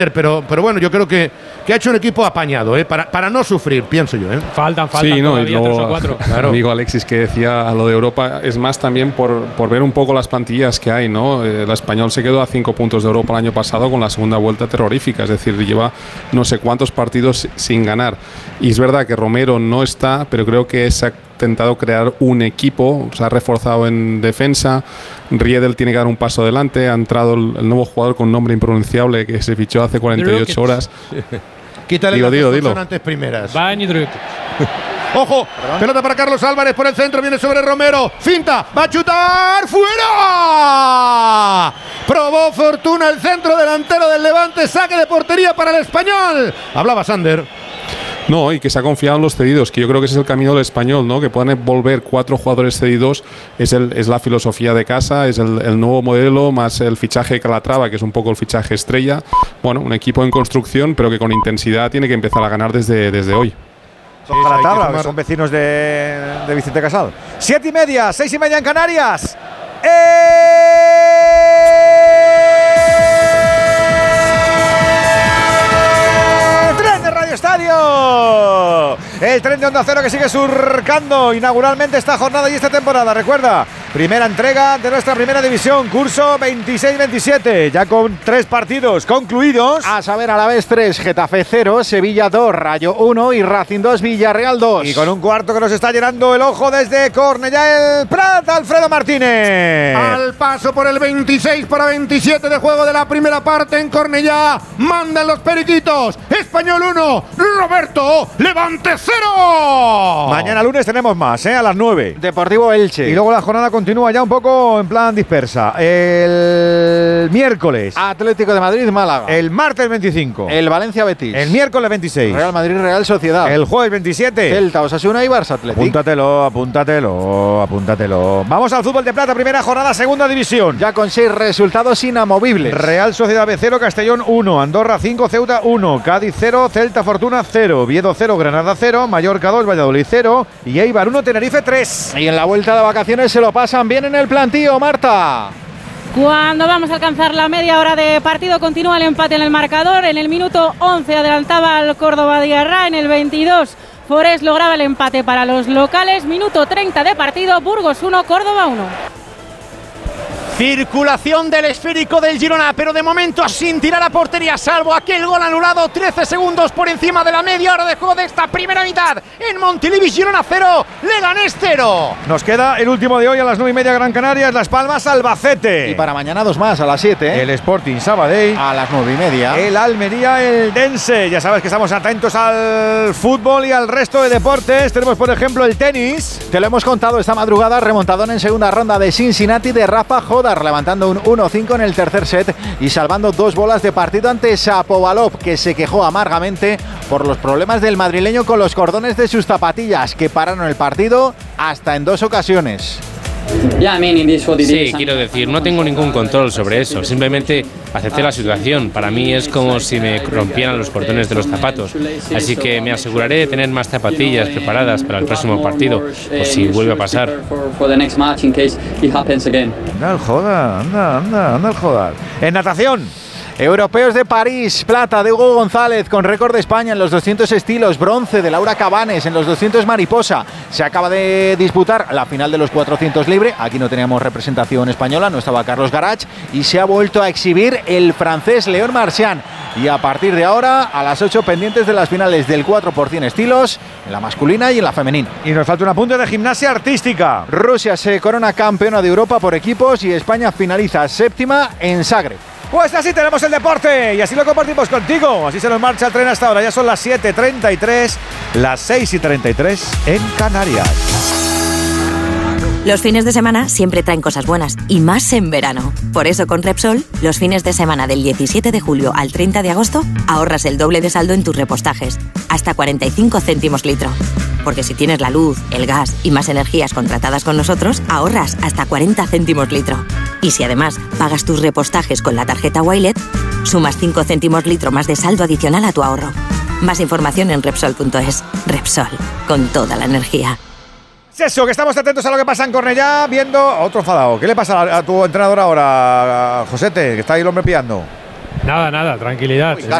Pero bueno, yo creo que ha hecho un equipo apañado, para no sufrir, pienso yo. Faltan sí, no, todavía 3 o 4. Claro. Amigo Alexis, que decía lo de Europa, es más también por ver un poco las plantillas que hay, ¿no? El Español se quedó a 5 puntos de Europa el año pasado con la segunda vuelta terrorífica, es decir, lleva no sé cuántos partidos sin ganar. Y es verdad que Romero no está, pero creo que se ha intentado crear un equipo, se ha reforzado en defensa. Riedel tiene que dar un paso adelante, ha entrado el nuevo jugador con nombre impronunciable que se fichó hace 48 horas. Quítale las consonantes primeras. ¡Ojo! ¿Perdón? Pelota para Carlos Álvarez por el centro, viene sobre Romero, finta, va a chutar, ¡fuera! Probó fortuna el centro delantero del Levante, saque de portería para el Español. Hablaba Sander. No, y que se ha confiado en los cedidos, que yo creo que ese es el camino del Español, ¿no? Que puedan volver 4 jugadores cedidos, es la filosofía de casa, es el nuevo modelo, más el fichaje de Calatrava, que es un poco el fichaje estrella. Bueno, un equipo en construcción, pero que con intensidad tiene que empezar a ganar desde hoy. Son Calatrava, son vecinos de Vicente Casal. 7:30, 6:30 en Canarias. Estadio, el tren de Onda Cero que sigue surcando inauguralmente esta jornada y esta temporada. Recuerda, primera entrega de nuestra primera división, curso 26-27, ya con 3 partidos concluidos. A saber, Alavés 3, Getafe 0, Sevilla 2, Rayo 1 y Racing 2, Villarreal 2. Y con un cuarto que nos está llenando el ojo desde Cornellá el Prat, Alfredo Martínez. Al paso por el 26-27 de juego de la primera parte en Cornellá, mandan los periquitos. Español 1, Roberto, Levante 0. Mañana lunes tenemos más, a las 9. Deportivo Elche. Y luego la jornada continúa ya un poco en plan dispersa. El miércoles, Atlético de Madrid, Málaga. El martes 25. El Valencia Betis. El miércoles 26. Real Madrid, Real Sociedad. El jueves 27. Celta, Osasuna y Barça Atlético. Apúntatelo. Vamos al fútbol de plata, primera jornada, segunda división. Ya con 6 resultados inamovibles. Real Sociedad B 0, Castellón 1, Andorra 5, Ceuta 1, Cádiz 0, Celta Fortuna 0, Oviedo 0, Granada 0, Mallorca 2, Valladolid 0 y Eibar 1, Tenerife 3. Y en la vuelta de vacaciones se lo pasan bien en el plantío, Marta. Cuando vamos a alcanzar la media hora de partido, continúa el empate en el marcador. En el minuto 11 adelantaba al Córdoba Diarra, en el 22 Forés lograba el empate para los locales. Minuto 30 de partido, Burgos 1, Córdoba 1. Circulación del esférico del Girona, pero de momento sin tirar a portería, salvo aquel gol anulado 13 segundos por encima de la media hora de juego de esta primera mitad. En Montilivi, Girona 0, Leganés 0. Nos queda el último de hoy a las 9:30 Gran Canarias, Las Palmas, Albacete. Y para mañana 2 más a las 7. El Sporting Sabadell a las 9:30. El Almería, el Dense. Ya sabes que estamos atentos al fútbol y al resto de deportes. Tenemos, por ejemplo, el tenis. Te lo hemos contado esta madrugada, remontadón en segunda ronda de Cincinnati de Rafa Jodar, levantando un 1-5 en el tercer set y salvando 2 bolas de partido ante Shapovalov, que se quejó amargamente por los problemas del madrileño con los cordones de sus zapatillas, que pararon el partido hasta en 2 ocasiones. Sí, quiero decir, no tengo ningún control sobre eso, simplemente acepté la situación. Para mí es como si me rompieran los cordones de los zapatos, así que me aseguraré de tener más zapatillas preparadas para el próximo partido, por si vuelve a pasar. Anda el Jodar. En natación. Europeos de París, plata de Hugo González con récord de España en los 200 estilos, bronce de Laura Cabanes en los 200 mariposa. Se acaba de disputar la final de los 400 libre, aquí no teníamos representación española, no estaba Carlos Garach, y se ha vuelto a exhibir el francés León Marchand. Y a partir de ahora, a las 8 pendientes de las finales del 4% estilos, en la masculina y en la femenina. Y nos falta un apunte de gimnasia artística. Rusia se corona campeona de Europa por equipos y España finaliza 7ª en Zagreb. Pues así tenemos el deporte y así lo compartimos contigo. Así se nos marcha el tren hasta ahora. Ya son las 7:33, las 6:33 en Canarias. Los fines de semana siempre traen cosas buenas y más en verano. Por eso con Repsol, los fines de semana del 17 de julio al 30 de agosto ahorras el doble de saldo en tus repostajes, hasta 45 céntimos litro. Porque si tienes la luz, el gas y más energías contratadas con nosotros, ahorras hasta 40 céntimos litro. Y si además pagas tus repostajes con la tarjeta Wilet, sumas 5 céntimos litro más de saldo adicional a tu ahorro. Más información en Repsol.es. Repsol, con toda la energía. Eso, que estamos atentos a lo que pasa en Cornellá, viendo a otro enfadado. ¿Qué le pasa a tu entrenador ahora, a Josete, que está ahí el hombre pillando? Nada, tranquilidad.